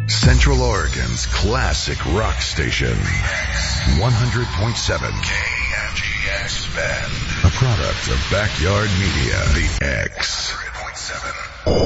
Central Oregon's classic rock station. 100.7 KMGX Bend. A product of Backyard Media. The X.